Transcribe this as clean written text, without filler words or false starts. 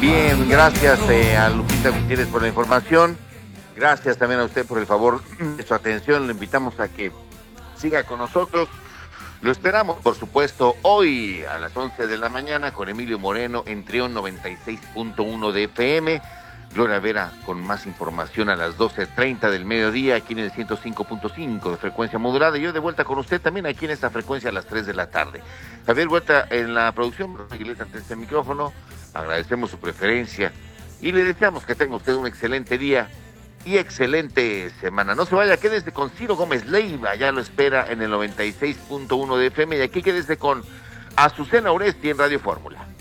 Bien, gracias a Lupita Gutiérrez por la información. Gracias también a usted por el favor de su atención. Le invitamos a que siga con nosotros. Lo esperamos, por supuesto, hoy a las 11 de la mañana con Emilio Moreno en Trión 96.1 de FM. Gloria Vera con más información a las 12:30 del mediodía aquí en el 105.5 de frecuencia modulada. Y yo de vuelta con usted también aquí en esta frecuencia a las 3 de la tarde. Javier Huerta en la producción, Aguilera ante este micrófono. Agradecemos su preferencia y le deseamos que tenga usted un excelente día y excelente semana. No se vaya, quédese con Ciro Gómez Leiva, ya lo espera en el 96.1 de FM y aquí quédese con Azucena Oresti en Radio Fórmula.